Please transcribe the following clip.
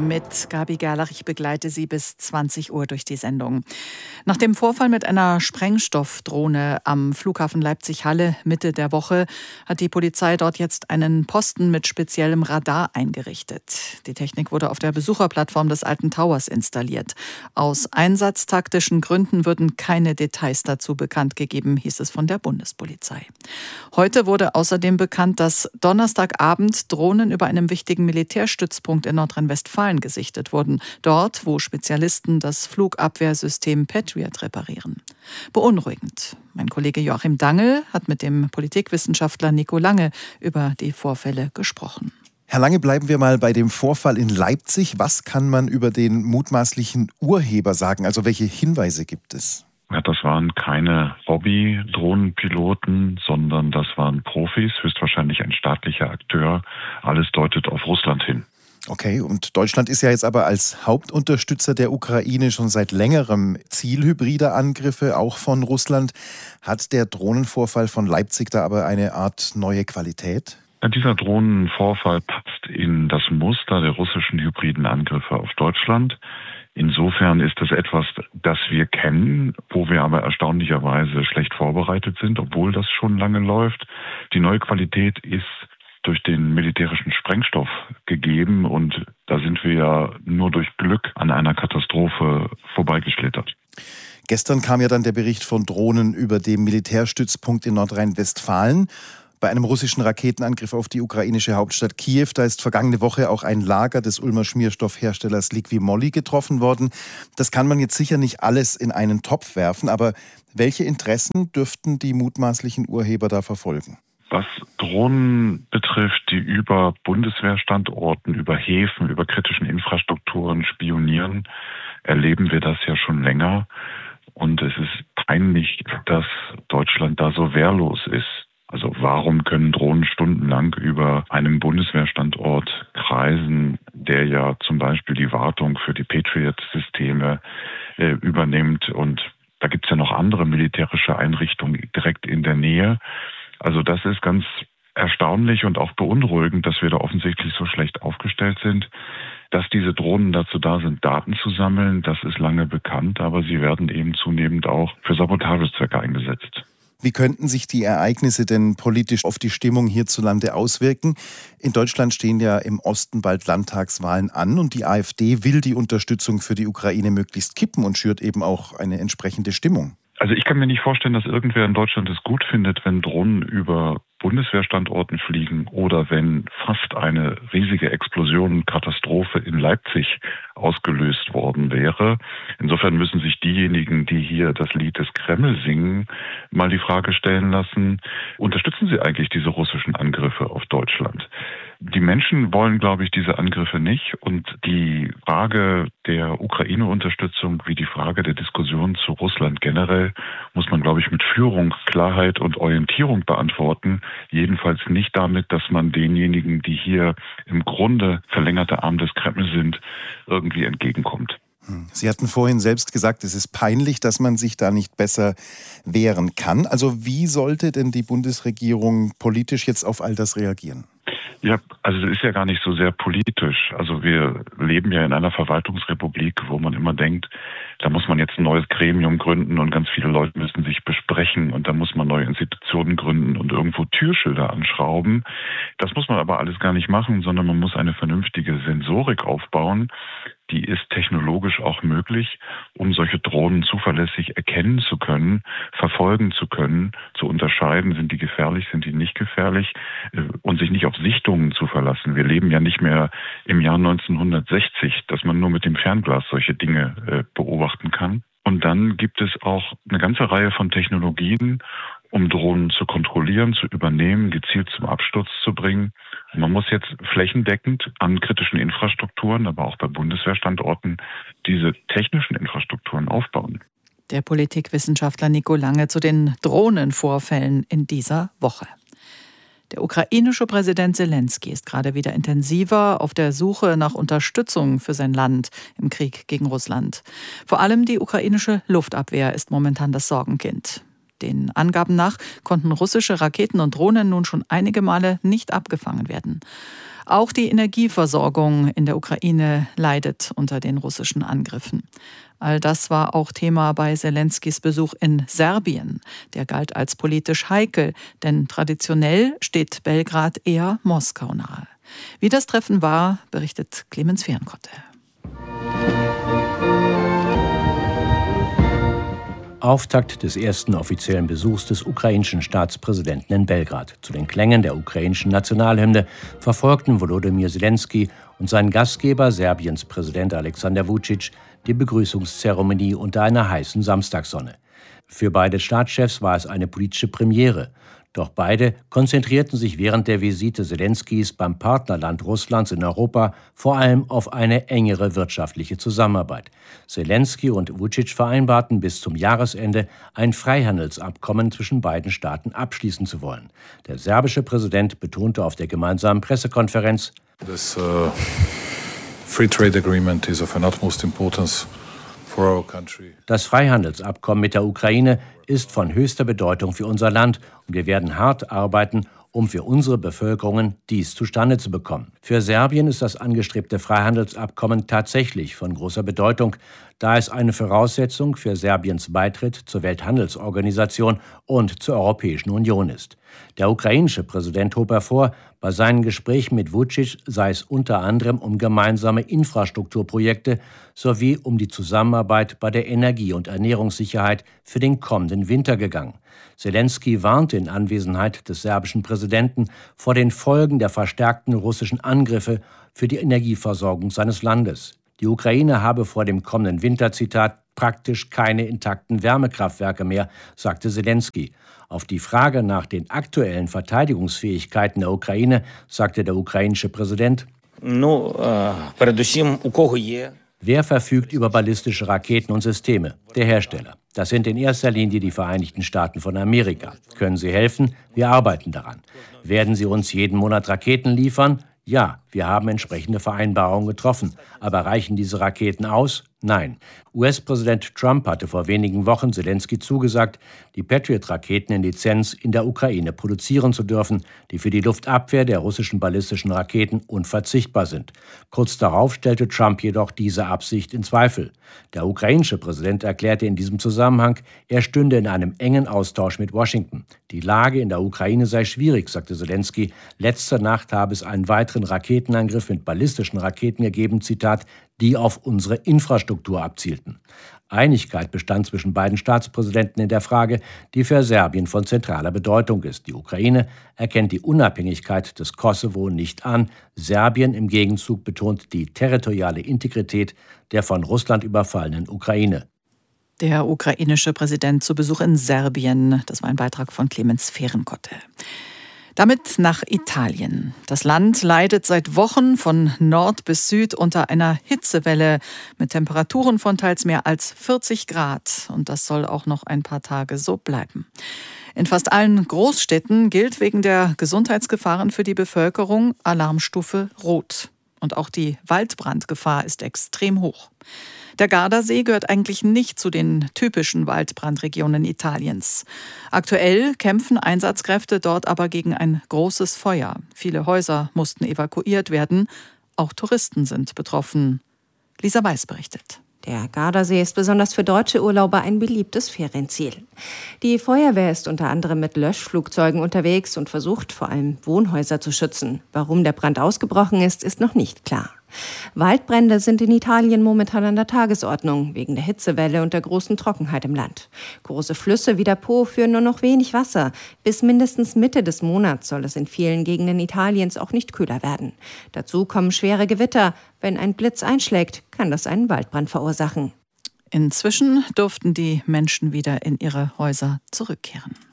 mit Gabi Gerlach. Ich begleite Sie bis 20 Uhr durch die Sendung. Nach dem Vorfall mit einer Sprengstoffdrohne am Flughafen Leipzig-Halle Mitte der Woche hat die Polizei dort jetzt einen Posten mit speziellem Radar eingerichtet. Die Technik wurde auf der Besucherplattform des Alten Towers installiert. Aus einsatztaktischen Gründen würden keine Details dazu bekannt gegeben, hieß es von der Bundespolizei. Heute wurde außerdem bekannt, dass Donnerstagabend Drohnen über einem wichtigen Militärstützpunkt in Nordrhein-Westfalen gesichtet wurden. Dort, wo Spezialisten das Flugabwehrsystem Patriot reparieren. Beunruhigend. Mein Kollege Joachim Dangel hat mit dem Politikwissenschaftler Nico Lange über die Vorfälle gesprochen. Herr Lange, bleiben wir mal bei dem Vorfall in Leipzig. Was kann man über den mutmaßlichen Urheber sagen? Also welche Hinweise gibt es? Ja, das waren keine Hobby-Drohnenpiloten, sondern das waren Profis, höchstwahrscheinlich ein staatlicher Akteur. Alles deutet auf Russland hin. Okay, und Deutschland ist ja jetzt aber als Hauptunterstützer der Ukraine schon seit längerem Ziel hybrider Angriffe, auch von Russland. Hat der Drohnenvorfall von Leipzig da aber eine Art neue Qualität? Ja, dieser Drohnenvorfall passt in das Muster der russischen hybriden Angriffe auf Deutschland. Insofern ist es etwas, das wir kennen, wo wir aber erstaunlicherweise schlecht vorbereitet sind, obwohl das schon lange läuft. Die neue Qualität ist durch den militärischen Sprengstoff gegeben und da sind wir ja nur durch Glück an einer Katastrophe vorbeigeschlittert. Gestern kam ja dann der Bericht von Drohnen über dem Militärstützpunkt in Nordrhein-Westfalen. Bei einem russischen Raketenangriff auf die ukrainische Hauptstadt Kiew, da ist vergangene Woche auch ein Lager des Ulmer Schmierstoffherstellers Liqui-Moly getroffen worden. Das kann man jetzt sicher nicht alles in einen Topf werfen, aber welche Interessen dürften die mutmaßlichen Urheber da verfolgen? Was Drohnen betrifft, die über Bundeswehrstandorten, über Häfen, über kritischen Infrastrukturen spionieren, erleben wir das ja schon länger. Und es ist peinlich, dass Deutschland da so wehrlos ist. Also warum können Drohnen stundenlang über einem Bundeswehrstandort kreisen, der ja zum Beispiel die Wartung für die Patriot-Systeme übernimmt? Und da gibt es ja noch andere militärische Einrichtungen direkt in der Nähe. Also das ist ganz erstaunlich und auch beunruhigend, dass wir da offensichtlich so schlecht aufgestellt sind. Dass diese Drohnen dazu da sind, Daten zu sammeln, das ist lange bekannt, aber sie werden eben zunehmend auch für Sabotagezwecke eingesetzt. Wie könnten sich die Ereignisse denn politisch auf die Stimmung hierzulande auswirken? In Deutschland stehen ja im Osten bald Landtagswahlen an und die AfD will die Unterstützung für die Ukraine möglichst kippen und schürt eben auch eine entsprechende Stimmung. Also ich kann mir nicht vorstellen, dass irgendwer in Deutschland es gut findet, wenn Drohnen über Bundeswehrstandorten fliegen oder wenn fast eine riesige Explosion, Katastrophe in Leipzig ausgelöst worden wäre. Insofern müssen sich diejenigen, die hier das Lied des Kreml singen, mal die Frage stellen lassen, unterstützen sie eigentlich diese russischen Angriffe auf Deutschland? Die Menschen wollen, glaube ich, diese Angriffe nicht. Und die Frage der Ukraine-Unterstützung wie die Frage der Diskussion zu Russland generell muss man, glaube ich, mit Führung, Klarheit und Orientierung beantworten. Jedenfalls nicht damit, dass man denjenigen, die hier im Grunde verlängerte Arm des Kreml sind, irgendwie entgegenkommt. Sie hatten vorhin selbst gesagt, es ist peinlich, dass man sich da nicht besser wehren kann. Also wie sollte denn die Bundesregierung politisch jetzt auf all das reagieren? Ja, also es ist ja gar nicht so sehr politisch. Also wir leben ja in einer Verwaltungsrepublik, wo man immer denkt, da muss man jetzt ein neues Gremium gründen und ganz viele Leute müssen sich besprechen und da muss man neue Institutionen gründen und irgendwo Türschilder anschrauben. Das muss man aber alles gar nicht machen, sondern man muss eine vernünftige Sensorik aufbauen. Die ist technologisch auch möglich, um solche Drohnen zuverlässig erkennen zu können, verfolgen zu können, zu unterscheiden, sind die gefährlich, sind die nicht gefährlich und sich nicht auf Sichtungen zu verlassen. Wir leben ja nicht mehr im Jahr 1960, dass man nur mit dem Fernglas solche Dinge beobachten kann. Und dann gibt es auch eine ganze Reihe von Technologien, um Drohnen zu kontrollieren, zu übernehmen, gezielt zum Absturz zu bringen. Und man muss jetzt flächendeckend an kritischen Infrastrukturen, aber auch bei Bundeswehrstandorten diese technischen Infrastrukturen aufbauen. Der Politikwissenschaftler Nico Lange zu den Drohnenvorfällen in dieser Woche. Der ukrainische Präsident Selenskyj ist gerade wieder intensiver auf der Suche nach Unterstützung für sein Land im Krieg gegen Russland. Vor allem die ukrainische Luftabwehr ist momentan das Sorgenkind. Den Angaben nach konnten russische Raketen und Drohnen nun schon einige Male nicht abgefangen werden. Auch die Energieversorgung in der Ukraine leidet unter den russischen Angriffen. All das war auch Thema bei Selenskys Besuch in Serbien. Der galt als politisch heikel, denn traditionell steht Belgrad eher Moskau nahe. Wie das Treffen war, berichtet Clemens Fehrenkotte. Auftakt des ersten offiziellen Besuchs des ukrainischen Staatspräsidenten in Belgrad. Zu den Klängen der ukrainischen Nationalhymne verfolgten Volodymyr Selenskyj und sein Gastgeber, Serbiens Präsident Alexander Vučić, die Begrüßungszeremonie unter einer heißen Samstagssonne. Für beide Staatschefs war es eine politische Premiere. Doch beide konzentrierten sich während der Visite Selenskys beim Partnerland Russlands in Europa vor allem auf eine engere wirtschaftliche Zusammenarbeit. Selenskyj und Vučić vereinbarten, bis zum Jahresende ein Freihandelsabkommen zwischen beiden Staaten abschließen zu wollen. Der serbische Präsident betonte auf der gemeinsamen Pressekonferenz: This free trade agreement is of an utmost importance. Das Freihandelsabkommen mit der Ukraine ist von höchster Bedeutung für unser Land und wir werden hart arbeiten, um für unsere Bevölkerungen dies zustande zu bekommen. Für Serbien ist das angestrebte Freihandelsabkommen tatsächlich von großer Bedeutung, da es eine Voraussetzung für Serbiens Beitritt zur Welthandelsorganisation und zur Europäischen Union ist. Der ukrainische Präsident hob hervor, bei seinen Gesprächen mit Vučić sei es unter anderem um gemeinsame Infrastrukturprojekte sowie um die Zusammenarbeit bei der Energie- und Ernährungssicherheit für den kommenden Winter gegangen. Selenskyj warnte in Anwesenheit des serbischen Präsidenten vor den Folgen der verstärkten russischen Angriffe für die Energieversorgung seines Landes. Die Ukraine habe vor dem kommenden Winter, Zitat, praktisch keine intakten Wärmekraftwerke mehr, sagte Selenskyj. Auf die Frage nach den aktuellen Verteidigungsfähigkeiten der Ukraine sagte der ukrainische Präsident: Wer verfügt über ballistische Raketen und Systeme? Der Hersteller. Das sind in erster Linie die Vereinigten Staaten von Amerika. Können Sie helfen? Wir arbeiten daran. Werden Sie uns jeden Monat Raketen liefern? Ja, wir haben entsprechende Vereinbarungen getroffen. Aber reichen diese Raketen aus? Nein. US-Präsident Trump hatte vor wenigen Wochen Selenskyj zugesagt, die Patriot-Raketen in Lizenz in der Ukraine produzieren zu dürfen, die für die Luftabwehr der russischen ballistischen Raketen unverzichtbar sind. Kurz darauf stellte Trump jedoch diese Absicht in Zweifel. Der ukrainische Präsident erklärte in diesem Zusammenhang, er stünde in einem engen Austausch mit Washington. Die Lage in der Ukraine sei schwierig, sagte Selenskyj. Letzte Nacht habe es einen weiteren Raketenangriff mit ballistischen Raketen gegeben, Zitat, die auf unsere Infrastruktur abzielten. Einigkeit bestand zwischen beiden Staatspräsidenten in der Frage, die für Serbien von zentraler Bedeutung ist. Die Ukraine erkennt die Unabhängigkeit des Kosovo nicht an. Serbien im Gegenzug betont die territoriale Integrität der von Russland überfallenen Ukraine. Der ukrainische Präsident zu Besuch in Serbien. Das war ein Beitrag von Clemens Fehrenkotte. Damit nach Italien. Das Land leidet seit Wochen von Nord bis Süd unter einer Hitzewelle mit Temperaturen von teils mehr als 40 Grad. Und das soll auch noch ein paar Tage so bleiben. In fast allen Großstädten gilt wegen der Gesundheitsgefahren für die Bevölkerung Alarmstufe Rot. Und auch die Waldbrandgefahr ist extrem hoch. Der Gardasee gehört eigentlich nicht zu den typischen Waldbrandregionen Italiens. Aktuell kämpfen Einsatzkräfte dort aber gegen ein großes Feuer. Viele Häuser mussten evakuiert werden. Auch Touristen sind betroffen. Lisa Weiß berichtet. Der Gardasee ist besonders für deutsche Urlauber ein beliebtes Ferienziel. Die Feuerwehr ist unter anderem mit Löschflugzeugen unterwegs und versucht vor allem Wohnhäuser zu schützen. Warum der Brand ausgebrochen ist, ist noch nicht klar. Waldbrände sind in Italien momentan an der Tagesordnung, wegen der Hitzewelle und der großen Trockenheit im Land. Große Flüsse wie der Po führen nur noch wenig Wasser. Bis mindestens Mitte des Monats soll es in vielen Gegenden Italiens auch nicht kühler werden. Dazu kommen schwere Gewitter. Wenn ein Blitz einschlägt, kann das einen Waldbrand verursachen. Inzwischen durften die Menschen wieder in ihre Häuser zurückkehren.